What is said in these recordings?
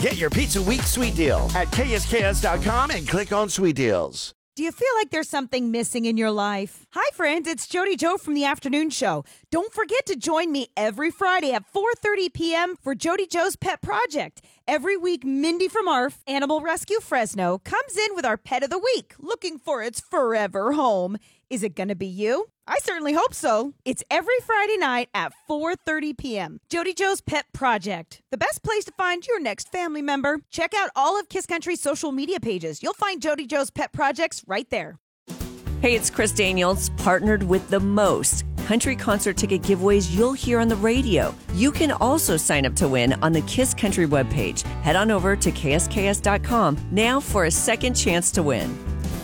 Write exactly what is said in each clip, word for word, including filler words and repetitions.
Get your Pizza Week sweet deal at K S K S dot com and click on Sweet Deals. Do you feel like there's something missing in your life? Hi, friends. It's Jody Joe from The Afternoon Show. Don't forget to join me every Friday at four thirty p.m. for Jody Joe's Pet Project. Every week, Mindy from A R F, Animal Rescue Fresno, comes in with our Pet of the Week, looking for its forever home. Is it going to be you? I certainly hope so. It's every Friday night at four thirty p.m. Jody Joe's Pet Project, the best place to find your next family member. Check out all of Kiss Country's social media pages. You'll find Jody Joe's Pet Projects right there. Hey, it's Chris Daniels, partnered with the most country concert ticket giveaways you'll hear on the radio. You can also sign up to win on the Kiss Country webpage. Head on over to K S K S dot com now for a second chance to win.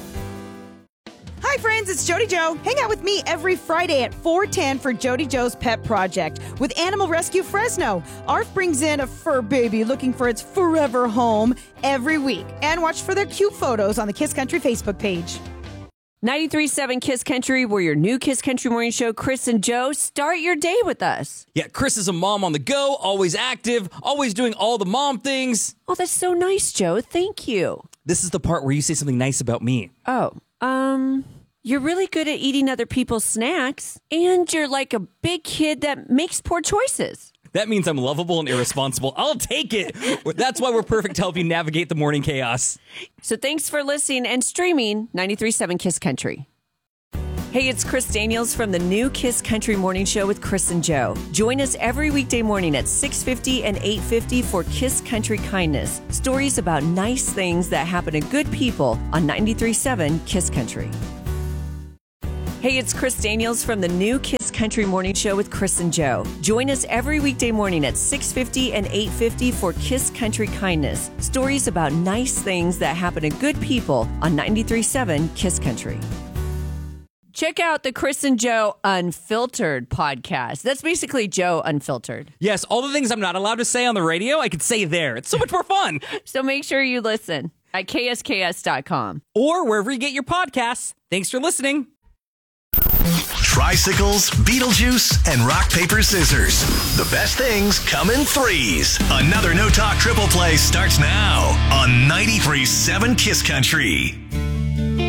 Hi, friends. It's Jody Joe. Hang out with me every Friday at four ten for Jody Joe's Pet Project with Animal Rescue Fresno. A R F brings in a fur baby looking for its forever home every week. And watch for their cute photos on the Kiss Country Facebook page. ninety-three point seven Kiss Country, we're your new Kiss Country morning show. Chris and Joe, start your day with us. Yeah, Chris is a mom on the go, always active, always doing all the mom things. Oh, that's so nice, Joe. Thank you. This is the part where you say something nice about me. Oh, um... You're really good at eating other people's snacks, and you're like a big kid that makes poor choices. That means I'm lovable and irresponsible. I'll take it. That's why we're perfect to help you navigate the morning chaos. So thanks for listening and streaming ninety-three point seven Kiss Country. Hey, it's Chris Daniels from the new Kiss Country Morning Show with Chris and Joe. Join us every weekday morning at six fifty and eight fifty for Kiss Country Kindness. Stories about nice things that happen to good people on ninety-three point seven Kiss Country. Hey, it's Chris Daniels from the new Kiss Country Morning Show with Chris and Joe. Join us every weekday morning at six fifty and eight fifty for Kiss Country Kindness. Stories about nice things that happen to good people on ninety-three point seven Kiss Country. Check out the Chris and Joe Unfiltered podcast. That's basically Joe Unfiltered. Yes, all the things I'm not allowed to say on the radio, I could say there. It's so much more fun. So make sure you listen at K S K S dot com. Or wherever you get your podcasts. Thanks for listening. Tricycles, Beetlejuice, and rock, paper, scissors. The best things come in threes. Another No Talk Triple Play starts now on ninety-three point seven Kiss Country.